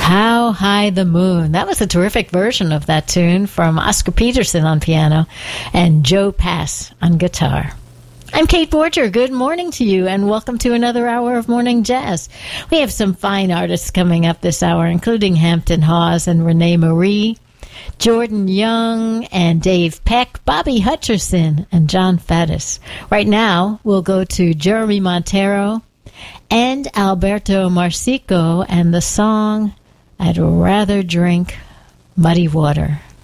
How High the Moon. That was a terrific version of that tune from Oscar Peterson on piano and Joe Pass on guitar. I'm Kate Borger. Good morning to you, and welcome to another hour of Morning Jazz. We have some fine artists coming up this hour, including Hampton Hawes and Renee Marie, Jordan Young and Dave Peck, Bobby Hutcherson, and John Faddis. Right now, we'll go to Jeremy Montero and Alberto Marsico and the song I'd Rather Drink Muddy Water.